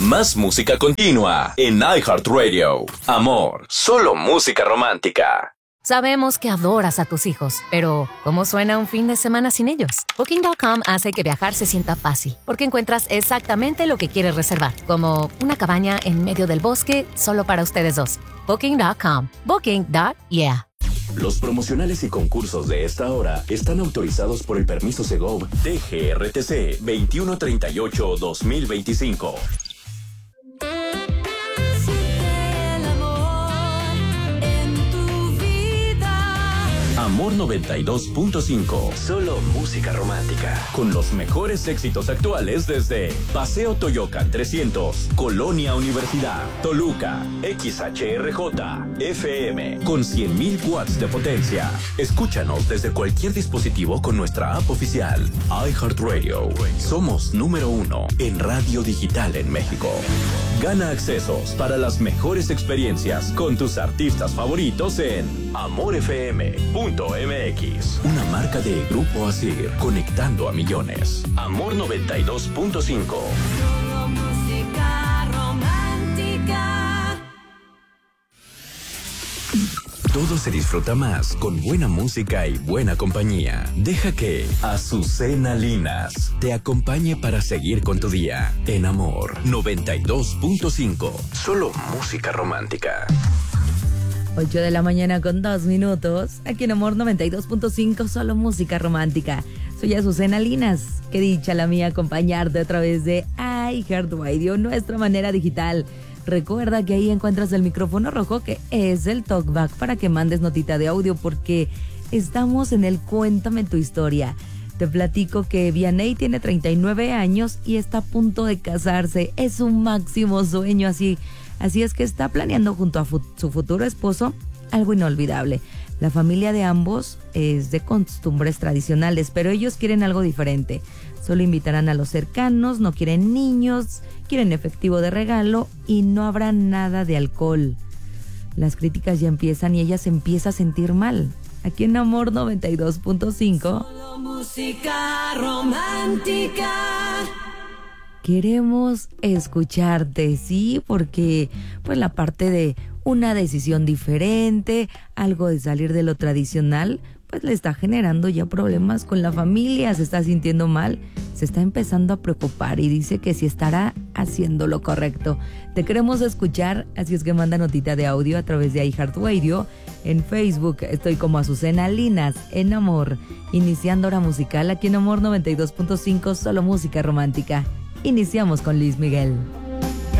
Más música continua en iHeartRadio. Amor, solo música romántica. Sabemos que adoras a tus hijos, pero ¿cómo suena un fin de semana sin ellos? Booking.com hace que viajar se sienta fácil, porque encuentras exactamente lo que quieres reservar, como una cabaña en medio del bosque solo para ustedes dos. Booking.com. Booking.yeah. Los promocionales y concursos de esta hora están autorizados por el permiso Segov DGRTC 2138-2025. Amor 92.5. Solo música romántica. Con los mejores éxitos actuales desde Paseo Toyocan 300, Colonia Universidad, Toluca, XHRJ, FM, con 100,000 watts de potencia. Escúchanos desde cualquier dispositivo con nuestra app oficial. iHeartRadio. Somos número 1 en radio digital en México. Gana accesos para las mejores experiencias con tus artistas favoritos en amorfm.mx. Una marca de Grupo Asir, conectando a millones. Amor 92.5. Música romántica. Todo se disfruta más con buena música y buena compañía. Deja que Azucena Linas te acompañe para seguir con tu día en Amor 92.5. Solo música romántica. 8 de la mañana con 2 minutos. Aquí en Amor 92.5, solo música romántica. Soy Azucena Linas. Qué dicha la mía acompañarte a través de iHeartRadio, nuestra manera digital. Recuerda que ahí encuentras el micrófono rojo, que es el talkback, para que mandes notita de audio, porque estamos en el Cuéntame tu historia. Te platico que Vianey tiene 39 años y está a punto de casarse. Es un máximo sueño, así es que está planeando junto a su futuro esposo algo inolvidable. La familia de ambos es de costumbres tradicionales, pero ellos quieren algo diferente. Solo invitarán a los cercanos, no quieren niños, quieren efectivo de regalo y no habrá nada de alcohol. Las críticas ya empiezan y ella se empieza a sentir mal. Aquí en Amor 92.5. Solo música romántica. Queremos escucharte, sí, porque pues la parte de una decisión diferente, algo de salir de lo tradicional, pues le está generando ya problemas con la familia, se está sintiendo mal, se está empezando a preocupar y dice que si estará haciendo lo correcto. Te queremos escuchar, así es que manda notita de audio a través de iHeartRadio. En Facebook estoy como Azucena Linas, en Amor, iniciando hora musical aquí en Amor 92.5, solo música romántica. Iniciamos con Luis Miguel.